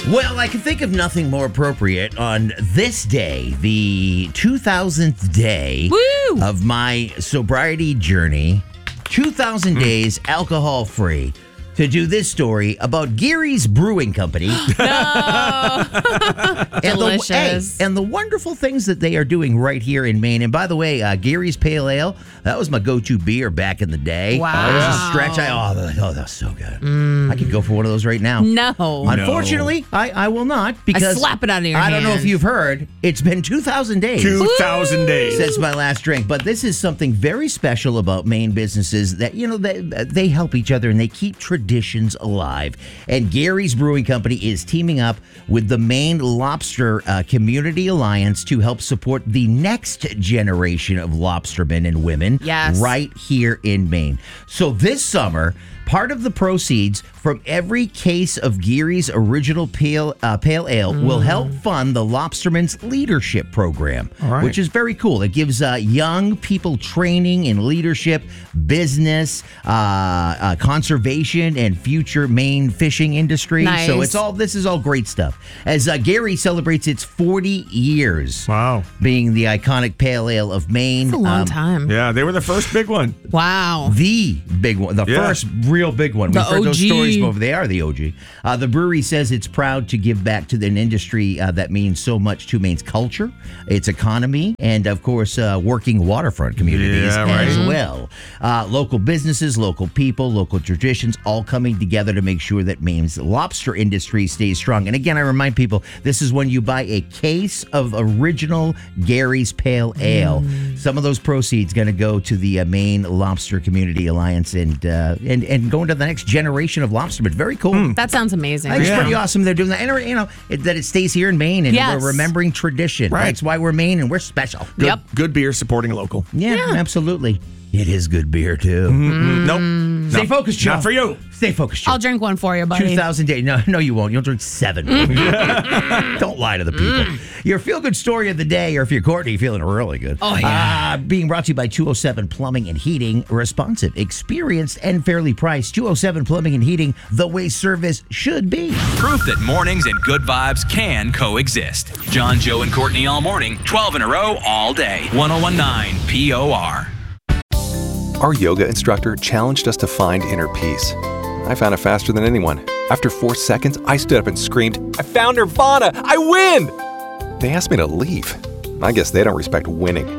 Well, I can think of nothing more appropriate on this day, the 2000th day of my sobriety journey, 2,000 days alcohol-free, to do this story about Gary's Brewing Company. Delicious. And the wonderful things that they are doing right here in Maine. And by the way, Gary's Pale Ale, that was my go-to beer back in the day. Wow. It was a stretch. That was so good. I could go for one of those right now. No. Unfortunately, I will not, because I slap it out of your I don't know hand. if you've heard, it's been 2,000 days. 2,000 days. Since my last drink. But this is something very special about Maine businesses that, they help each other and they keep traditions alive. And Gary's Brewing Company is teaming up with the Maine Lobster Community Alliance to help support the next generation of lobstermen and women right here in Maine. So this summer, part of the proceeds from every case of Gary's original pale ale will help fund the Lobstermen's Leadership Program, which is very cool. It gives young people training in leadership, business, conservation, and future Maine fishing industry. Nice. So this is all great stuff. As Gary celebrates its 40 years being the iconic pale ale of Maine. That's a long time. Yeah, they were the first big one. Wow. The big one. The first real big one. The We've heard those OG. stories before. They are the OG. The brewery says it's proud to give back to an industry that means so much to Maine's culture, its economy, and, of course, working waterfront communities as well. Local businesses, local people, local traditions, all coming together to make sure that Maine's lobster industry stays strong. And again, I remind people, this is when you buy a case of original Gary's Pale Ale. Some of those proceeds going to go to the Maine Lobster Community Alliance and going to the next generation of lobstermen. Very cool. That sounds amazing. I think it's pretty awesome they're doing that. And, that it stays here in Maine and we're remembering tradition. Right. That's why we're Maine and we're special. Good beer supporting local. Yeah, absolutely. It is good beer, too. Nope. Stay focused, Joe. Not for you. Stay focused, Joe. I'll drink one for you, buddy. 2,000 days. No, you won't. You'll drink 7. Don't lie to the people. Your feel-good story of the day, or if you're Courtney, feeling really good. Oh, yeah. Being brought to you by 207 Plumbing and Heating. Responsive, experienced, and fairly priced. 207 Plumbing and Heating, the way service should be. Proof that mornings and good vibes can coexist. John, Joe, and Courtney all morning, 12 in a row, all day. 101.9 POR. Our yoga instructor challenged us to find inner peace. I found it faster than anyone. After 4 seconds, I stood up and screamed, "I found Nirvana! I win!" They asked me to leave. I guess they don't respect winning.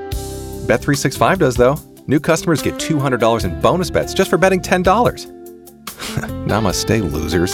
Bet365 does, though. New customers get $200 in bonus bets just for betting $10. Namaste, losers.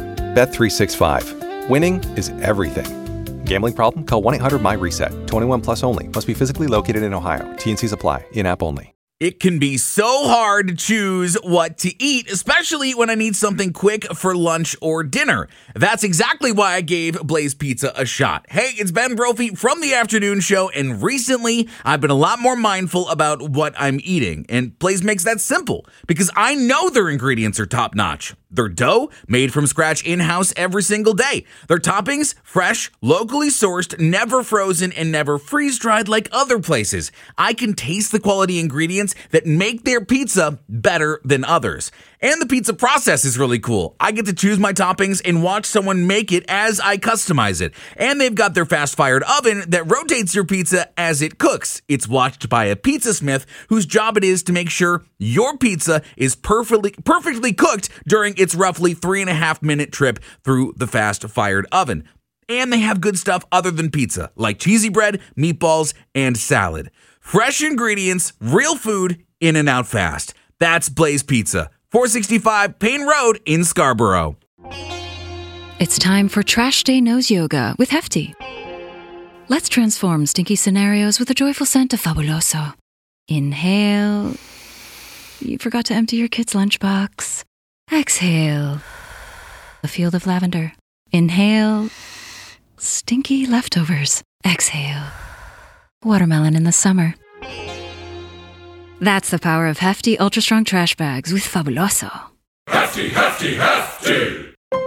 Bet365. Winning is everything. Gambling problem? Call 1-800-MY-RESET. 21 plus only. Must be physically located in Ohio. T&Cs apply. In-app only. It can be so hard to choose what to eat, especially when I need something quick for lunch or dinner. That's exactly why I gave Blaze Pizza a shot. Hey, it's Ben Brophy from The Afternoon Show, and recently I've been a lot more mindful about what I'm eating. And Blaze makes that simple, because I know their ingredients are top-notch. Their dough, made from scratch in-house every single day. Their toppings, fresh, locally sourced, never frozen, and never freeze-dried like other places. I can taste the quality ingredients that make their pizza better than others. And the pizza process is really cool. I get to choose my toppings and watch someone make it as I customize it. And they've got their fast-fired oven that rotates your pizza as it cooks. It's watched by a pizza smith whose job it is to make sure your pizza is perfectly cooked during its roughly 3.5-minute trip through the fast-fired oven. And they have good stuff other than pizza, like cheesy bread, meatballs, and salad. Fresh ingredients, real food, in and out fast. That's Blaze Pizza, 465 Payne Road in Scarborough. It's time for Trash Day Knows Yoga with Hefty. Let's transform stinky scenarios with a joyful scent of Fabuloso. Inhale. You forgot to empty your kid's lunchbox. Exhale. A field of lavender. Inhale. Stinky leftovers. Exhale. Watermelon in the summer. That's the power of Hefty Ultra Strong Trash Bags with Fabuloso. Hefty, hefty, hefty!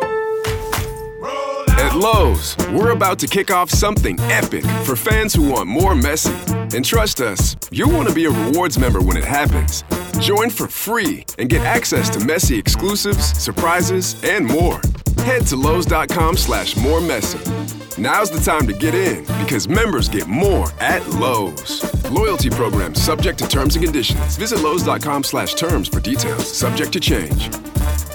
At Lowe's, we're about to kick off something epic for fans who want more messy. And trust us, you'll want to be a rewards member when it happens. Join for free and get access to messy exclusives, surprises, and more. Head to Lowe's.com/more messy. Now's the time to get in because members get more at Lowe's. Loyalty program subject to terms and conditions. Visit Lowe's.com/terms for details. Subject to change.